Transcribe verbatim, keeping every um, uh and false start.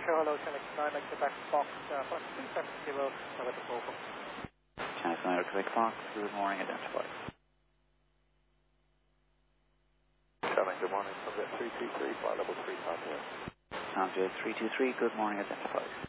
Sure, hello, Channel nine, like Quebec Fox, uh, plus three seven zero, over the Volvo. Channel nine, Quebec Fox, good morning, identified. Channel good morning, subject three two three, flight level three five zero. Subject three two three, good morning, identified.